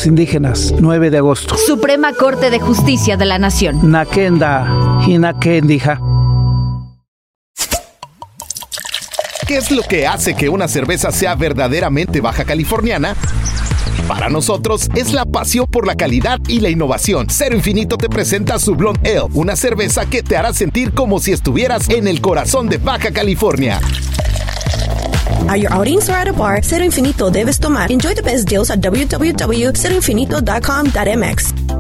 Pueblos Indígenas, 9 de agosto. Suprema Corte de Justicia de la Nación. Nakenda, Hinakendija. ¿Qué es lo que hace que una cerveza sea verdaderamente baja californiana? Para nosotros es la pasión por la calidad y la innovación. Cero Infinito te presenta su Blonde Ale, una cerveza que te hará sentir como si estuvieras en el corazón de Baja California. Are you outings or at a bar? Cero Infinito debes tomar. Enjoy the best deals at www.ceroinfinito.com.mx.